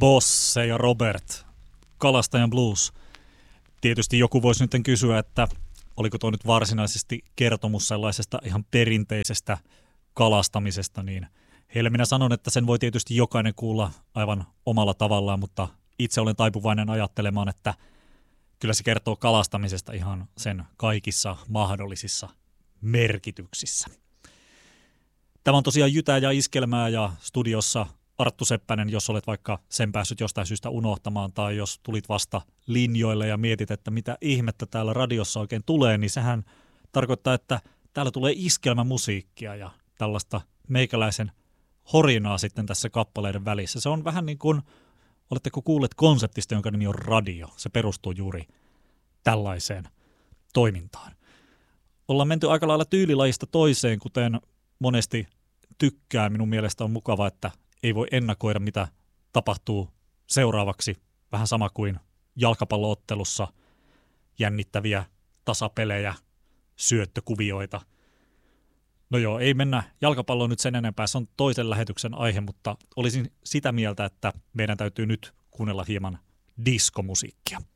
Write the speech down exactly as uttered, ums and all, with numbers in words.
Bosse ja Robert, Kalastajan blues. Tietysti joku voisi nyt kysyä, että oliko tuo nyt varsinaisesti kertomus sellaisesta ihan perinteisestä kalastamisesta, niin heille minä sanon, että sen voi tietysti jokainen kuulla aivan omalla tavallaan, mutta itse olen taipuvainen ajattelemaan, että kyllä se kertoo kalastamisesta ihan sen kaikissa mahdollisissa merkityksissä. Tämä on tosiaan Jytää ja Iskelmää ja studiossa Arttu Seppänen, jos olet vaikka sen päässyt jostain syystä unohtamaan tai jos tulit vasta linjoille ja mietit, että mitä ihmettä täällä radiossa oikein tulee, niin sehän tarkoittaa, että täällä tulee iskelmämusiikkia ja tällaista meikäläisen horinaa sitten tässä kappaleiden välissä. Se on vähän niin kuin, oletteko kuulleet konseptista, jonka nimi on radio. Se perustuu juuri tällaiseen toimintaan. Ollaan menty aika lailla tyylilajista toiseen, kuten monesti tykkään. Minun mielestä on mukava, että ei voi ennakoida, mitä tapahtuu seuraavaksi. Vähän sama kuin jalkapalloottelussa jännittäviä tasapelejä, syöttökuvioita. No joo, ei mennä jalkapalloon nyt sen enempää, se on toisen lähetyksen aihe, mutta olisin sitä mieltä, että meidän täytyy nyt kuunnella hieman diskomusiikkia.